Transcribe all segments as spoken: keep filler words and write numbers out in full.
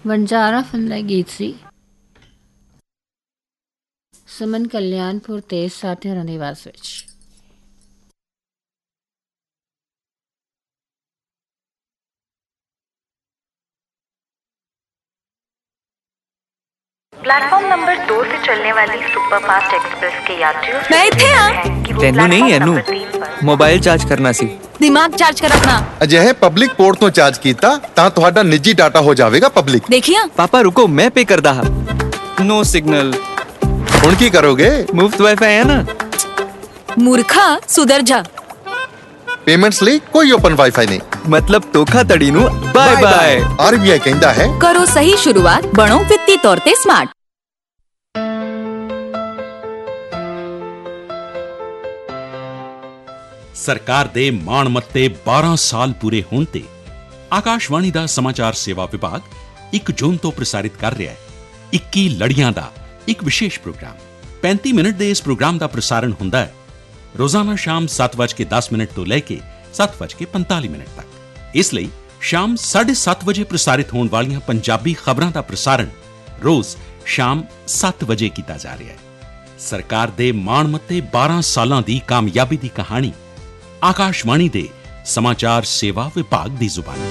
Vanjara film ਦਾ ਗੀਤ ਸੀ। ਸੁਮਨ ਕਲਿਆਣਪੁਰ ਤੇ ਸਾਥੀ ਹੋਰਾਂ ਦੀ ਆਵਾਜ਼ ਵਿੱਚ। प्लेटफॉर्म नंबर दो से चलने वाली सुपरफास्ट एक्सप्रेस के यात्रियों से मैं इत्थे हां ਤੈਨੂੰ ਨਹੀਂ ਇਹਨੂੰ ਮੋਬਾਈਲ ਚਾਰਜ ਕਰਨਾ ਸੀ। ਦਿਮਾਗ ਚਾਰਜ ਕਰ ਆਪਣਾ। ਅਜਿਹੇ ਪਬਲਿਕ ਪੋਰਟ ਤੋਂ ਚਾਰਜ ਕੀਤਾ ਤਾਂ ਤੁਹਾਡਾ ਨਿੱਜੀ ਡਾਟਾ ਹੋ ਜਾਵੇਗਾ ਪਬਲਿਕ। ਦੇਖਿਆ ਪਾਪਾ ਰੁਕੋ ਮੈਂ ਪੇ ਕਰਦਾ ਹਾਂ। ਨੋ ਸਿਗਨਲ। ਹੁਣ ਕੀ ਕਰੋਗੇ? ਮੁਫਤ ਵਾਈਫਾਈ ਹੈ ਨਾ। ਮੂਰਖਾ ਸੁਧਰ ਜਾ। ਪੇਮੈਂਟਸ ਲਈ ਕੋਈ ਓਪਨ ਵਾਈਫਾਈ ਨਹੀਂ। ਮਤਲਬ ਧੋਖਾਧੜੀ ਨੂੰ ਬਾਏ ਬਾਏ। ਆਰਬੀਆਈ ਕਹਿੰਦਾ ਹੈ ਕਰੋ ਸਹੀ ਸ਼ੁਰੂਆਤ, ਬਣੋ ਵਿੱਤੀ ਤੌਰ ਤੇ ਸਮਾਰਟ। ਸਰਕਾਰ ਦੇ ਮਾਣ ਮੱਤੇ ਬਾਰਾਂ ਸਾਲ ਪੂਰੇ ਹੋਣ ਤੇ ਆਕਾਸ਼ਵਾਣੀ ਦਾ ਸਮਾਚਾਰ ਸੇਵਾ ਵਿਭਾਗ ਇੱਕ ਜੂਨ ਤੋਂ ਪ੍ਰਸਾਰਿਤ ਕਰ ਰਿਹਾ ਹੈ ਇੱਕੀ ਲੜੀਆਂ ਦਾ ਇੱਕ ਵਿਸ਼ੇਸ਼ ਪ੍ਰੋਗਰਾਮ। ਪੈਂਤੀ ਮਿੰਟ ਦੇ ਇਸ ਪ੍ਰੋਗਰਾਮ ਦਾ ਪ੍ਰਸਾਰਣ ਹੁੰਦਾ ਹੈ ਰੋਜ਼ਾਨਾ ਸ਼ਾਮ ਸੱਤ ਵੱਜ ਕੇ ਦਸ ਮਿੰਟ ਤੋਂ ਲੈ ਕੇ ਸੱਤ ਵੱਜ ਕੇ ਪੰਤਾਲੀ ਮਿੰਟ ਤੱਕ। ਇਸ ਲਈ ਸ਼ਾਮ ਸਾਢੇ ਸੱਤ ਵਜੇ ਪ੍ਰਸਾਰਿਤ ਹੋਣ ਵਾਲੀਆਂ ਪੰਜਾਬੀ ਖਬਰਾਂ ਦਾ ਪ੍ਰਸਾਰਣ ਰੋਜ਼ ਸ਼ਾਮ ਸੱਤ ਵਜੇ ਕੀਤਾ ਜਾ ਰਿਹਾ ਹੈ। ਸਰਕਾਰ ਦੇ ਮਾਣ ਮੱਤੇ ਬਾਰਾਂ ਸਾਲਾਂ ਦੀ ਕਾਮਯਾਬੀ ਦੀ ਕਹਾਣੀ ਆਕਾਸ਼ਵਾਣੀ ਦੇ ਸਮਾਚਾਰ ਸੇਵਾ ਵਿਭਾਗ ਦੀ ਜ਼ੁਬਾਨੀ।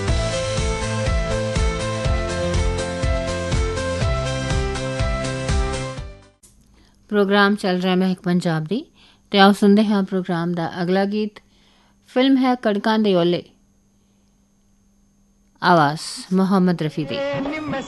ਪ੍ਰੋਗਰਾਮ ਚੱਲ ਰਿਹਾ ਮਹਿਕ ਪੰਜਾਬ ਦੀ ਤੇ ਆਓ ਸੁਣਦੇ ਹਾਂ ਪ੍ਰੋਗਰਾਮ ਦਾ ਅਗਲਾ ਗੀਤ। ਫਿਲਮ ਹੈ ਕੜਕਾਂ ਦੇ ਓਲੇ, ਆਵਾਜ਼ ਮੁਹੰਮਦ ਰਫੀ ਦੀ।